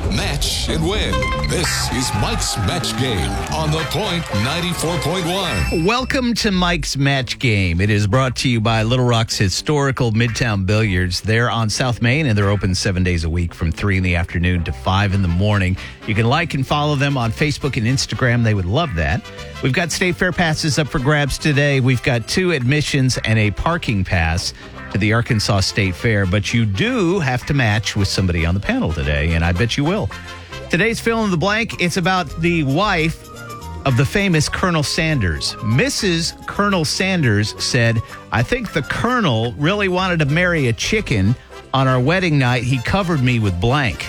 match, and win. This is Mike's Match Game on The Point 94.1. Welcome to Mike's Match Game. It is brought to you by Little Rock's historical Midtown Billiards. They're on South Main, and they're open 7 days a week from 3 in the afternoon to 5 in the morning. You can like and follow them on Facebook and Instagram. They would love that. We've got State Fair passes up for grabs today. We've got 2 admissions and a parking pass to the Arkansas State Fair, but you do have to match with somebody on the panel today, and I bet you will. Today's fill in the blank, it's about the wife of the famous Colonel Sanders. Mrs. Colonel Sanders said, "I think the Colonel really wanted to marry a chicken. On our wedding night, he covered me with blank."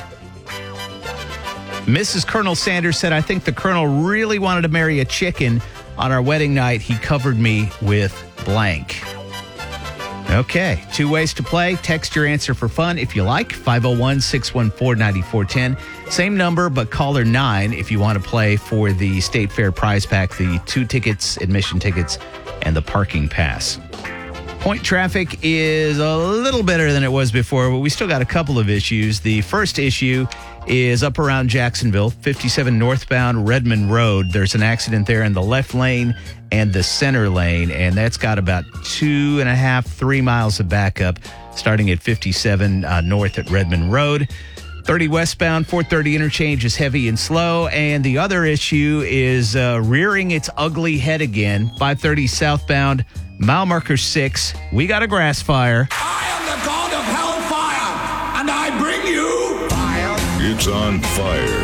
Mrs. Colonel Sanders said, "I think the Colonel really wanted to marry a chicken. On our wedding night, he covered me with blank." Okay, 2 ways to play. Text your answer for fun if you like, 501-614-9410. Same number, but caller 9 if you want to play for the State Fair prize pack, the 2 tickets, admission tickets, and the parking pass. Point traffic is a little better than it was before, but we still got a couple of issues. The first issue is up around Jacksonville, 57 northbound Redmond Road. There's an accident there in the left lane and the center lane, and that's got about 2.5, 3 miles of backup starting at 57 north at Redmond Road. 30 westbound, 430 interchange is heavy and slow, and the other issue is rearing its ugly head again, 530 southbound, mile marker 6. We got a grass fire. I am the god of hellfire, and I bring you fire. It's on fire.